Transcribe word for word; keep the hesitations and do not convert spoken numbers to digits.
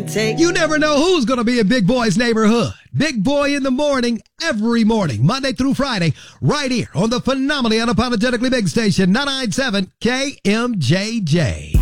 You never know who's going to be in Big Boy's neighborhood. Big Boy in the morning, every morning, Monday through Friday, right here on the phenomenally unapologetically big station, nine nine seven K M J J.